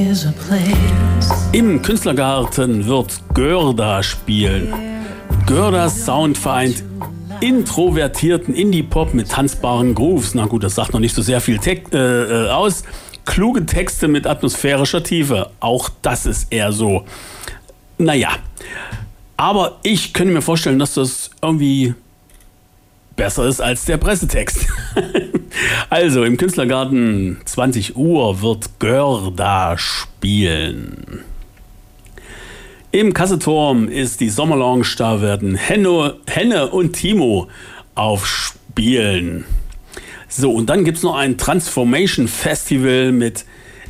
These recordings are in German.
Im Künstlergarten wird Görda spielen. Gördas Sound vereint introvertierten Indie-Pop mit tanzbaren Grooves. Na gut, das sagt noch nicht so sehr viel aus. Kluge Texte mit atmosphärischer Tiefe. Auch das ist eher so. Naja. Aber ich könnte mir vorstellen, dass das irgendwie besser ist als der Pressetext. Also, im Künstlergarten 20 Uhr wird Görda spielen. Im Kasseturm ist die Sommerlounge, da werden Henne und Timo aufspielen. So, und dann gibt es noch ein Transformation Festival mit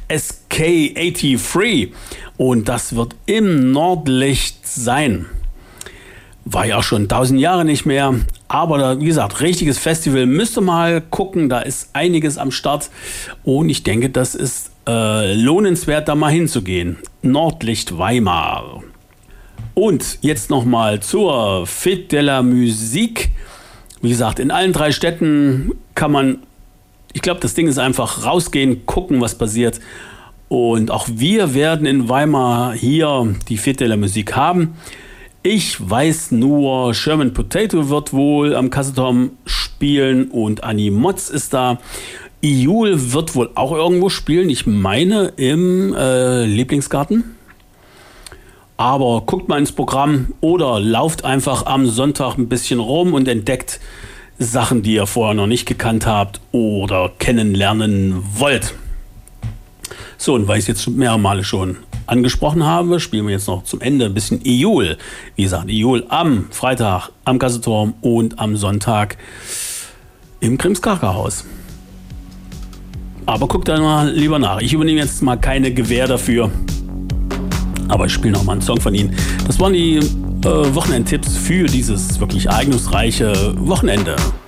SK83 und das wird im Nordlicht sein. War ja auch schon 1000 Jahre nicht mehr, aber wie gesagt, richtiges Festival, müsst ihr mal gucken, da ist einiges am Start und ich denke, das ist lohnenswert, da mal hinzugehen. Nordlicht Weimar. Und jetzt nochmal zur Fête de la Musique. Wie gesagt, in allen 3 Städten kann man, ich glaube, das Ding ist einfach rausgehen, gucken, was passiert. Und auch wir werden in Weimar hier die Fête de la Musique haben. Ich weiß nur, Sherman Potato wird wohl am Kasseturm spielen und Annie Motz ist da. Iul wird wohl auch irgendwo spielen, ich meine im Lieblingsgarten. Aber guckt mal ins Programm oder lauft einfach am Sonntag ein bisschen rum und entdeckt Sachen, die ihr vorher noch nicht gekannt habt oder kennenlernen wollt. So, und weil ich es jetzt mehrere Male schon angesprochen habe, spielen wir jetzt noch zum Ende ein bisschen Iul. Wie gesagt, Iul am Freitag am Kasseturm und am Sonntag im Krimskaka-Haus. Aber guckt da mal lieber nach. Ich übernehme jetzt mal keine Gewähr dafür. Aber ich spiele noch mal einen Song von ihnen. Das waren die Wochenendtipps für dieses wirklich ereignisreiche Wochenende.